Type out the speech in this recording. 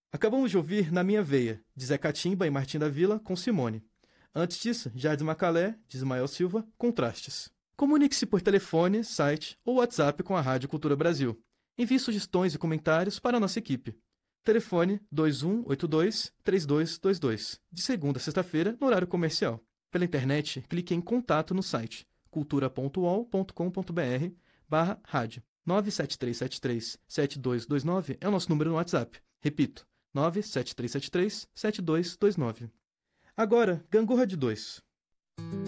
Acabamos de ouvir Na Minha Veia, de Zé Catimba e Martim da Vila, com Simone. Antes disso, Jardim Macalé, de Ismael Silva, Contrastes. Comunique-se por telefone, site ou WhatsApp com a Rádio Cultura Brasil. Envie sugestões e comentários para a nossa equipe. Telefone 2182-3222, de segunda a sexta-feira, no horário comercial. Pela internet, clique em Contato no site cultura.uol.com.br/rádio. 97373-7229 é o nosso número no WhatsApp. Repito, 97373-7229. Agora, Gangorra de 2.